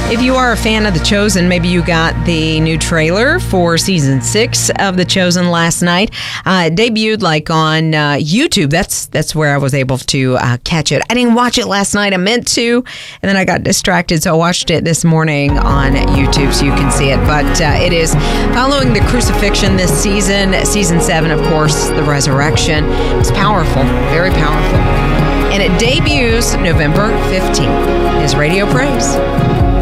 If you are a fan of The Chosen, maybe you got the new trailer for season 6 of The Chosen last night. It debuted on YouTube. That's where I was able to catch it. I didn't watch it last night. I meant to, and then I got distracted, so I watched it this morning on YouTube so you can see it. But it is following the crucifixion this season. Season 7, of course, the resurrection. It's powerful, very powerful. And it debuts November 15th. Is Radio Praise.